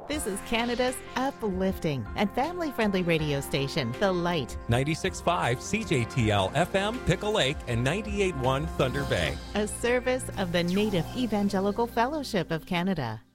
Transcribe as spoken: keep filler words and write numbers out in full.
This is Canada's uplifting and family-friendly radio station, The Light. ninety-six point five C J T L F M, Pickle Lake, and ninety-eight point one Thunder Bay. A service of the Native Evangelical Fellowship of Canada.